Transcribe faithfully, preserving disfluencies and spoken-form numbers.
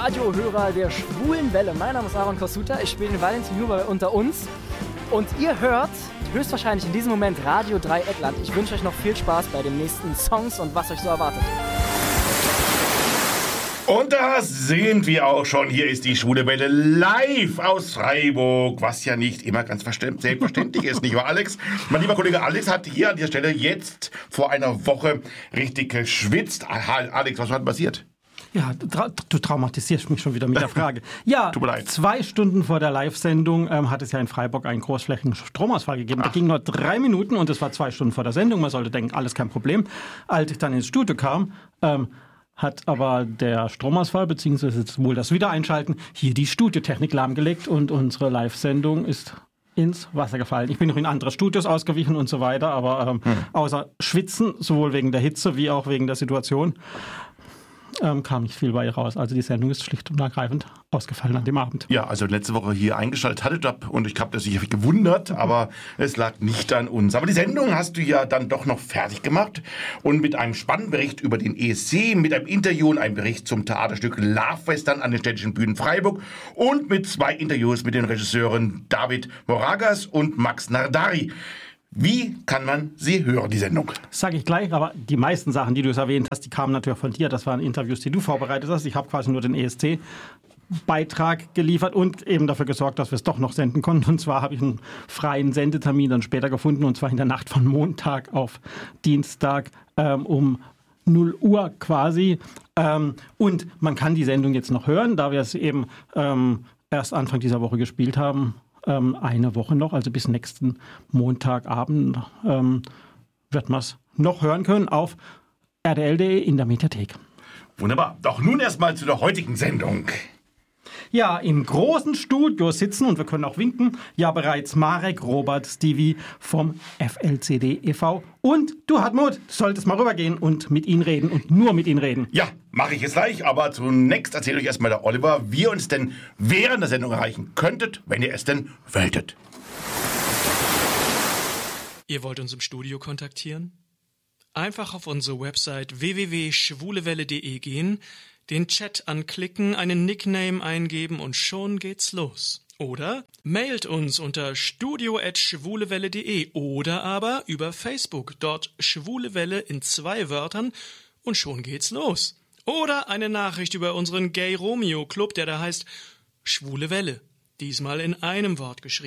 Radiohörer der Schwulen Welle. Mein Name ist Aaron Kosuta, ich spiele den Valentin Huber unter uns. Und ihr hört höchstwahrscheinlich in diesem Moment Radio Dreieckland. Ich wünsche euch noch viel Spaß bei den nächsten Songs und was euch so erwartet. Und da sind wir auch schon. Hier ist die Schwule Welle live aus Freiburg, was ja nicht immer ganz selbstverständlich ist, nicht wahr, Alex? Mein lieber Kollege Alex hat hier an dieser Stelle jetzt vor einer Woche richtig geschwitzt. Alex, was hat passiert? Ja, tra- du traumatisierst mich schon wieder mit der Frage. Ja, Tut mir leid. Zwei Stunden vor der Live-Sendung ähm, hat es ja in Freiburg einen großflächigen Stromausfall gegeben. Ach. Der ging nur drei Minuten und es war zwei Stunden vor der Sendung. Man sollte denken, alles kein Problem. Als ich dann ins Studio kam, ähm, hat aber der Stromausfall beziehungsweise wohl das Wiedereinschalten hier die Studiotechnik lahmgelegt und unsere Live-Sendung ist ins Wasser gefallen. Ich bin noch in andere Studios ausgewichen und so weiter, aber ähm, hm. außer Schwitzen, sowohl wegen der Hitze wie auch wegen der Situation, Ähm, kam nicht viel bei ihr raus. Also die Sendung ist schlicht und ergreifend ausgefallen an dem Abend. Ja, also letzte Woche hier eingeschaltet hattet hab und ich habe das sich gewundert, aber es lag nicht an uns. Aber die Sendung hast du ja dann doch noch fertig gemacht und mit einem spannenden Bericht über den E S C, mit einem Interview und einem Bericht zum Theaterstück Lovewestern an den städtischen Bühnen Freiburg und mit zwei Interviews mit den Regisseuren David Moragas und Max Nardari. Wie kann man sie hören, die Sendung? Das sage ich gleich, aber die meisten Sachen, die du erwähnt hast, die kamen natürlich von dir. Das waren Interviews, die du vorbereitet hast. Ich habe quasi nur den E S C-Beitrag geliefert und eben dafür gesorgt, dass wir es doch noch senden konnten. Und zwar habe ich einen freien Sendetermin dann später gefunden, und zwar in der Nacht von Montag auf Dienstag ähm, um null Uhr quasi. Ähm, und man kann die Sendung jetzt noch hören, da wir es eben ähm, erst Anfang dieser Woche gespielt haben. Ähm, eine Woche noch, also bis nächsten Montagabend ähm, wird man es noch hören können auf r d l punkt d e in der Mediathek. Wunderbar. Doch nun erstmal zu der heutigen Sendung. Ja, im großen Studio sitzen, und wir können auch winken, ja bereits Marek, Robert, Stevie vom F L C D e V. Und du, Hartmut, solltest mal rübergehen und mit ihnen reden und nur mit ihnen reden. Ja, mache ich jetzt gleich, aber zunächst erzählt euch erstmal der Oliver, wie ihr uns denn während der Sendung erreichen könntet, wenn ihr es denn wolltet. Ihr wollt uns im Studio kontaktieren? Einfach auf unsere Website w w w punkt schwulewelle punkt d e gehen, den Chat anklicken, einen Nickname eingeben und schon geht's los. Oder mailt uns unter studio at schwulewelle punkt d e oder aber über Facebook, dort Schwulewelle in zwei Wörtern und schon geht's los. Oder eine Nachricht über unseren Gay Romeo Club, der da heißt Schwule Welle, diesmal in einem Wort geschrieben.